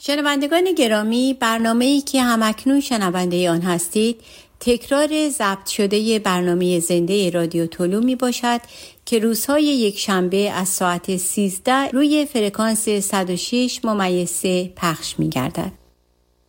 شنوندگان گرامی، برنامه‌ای که همکنون شنونده آن هستید تکرار ضبط شده برنامه زنده رادیو طلوع می باشد که روزهای یک شنبه از ساعت 13 روی فرکانس 106.3 پخش می گردد.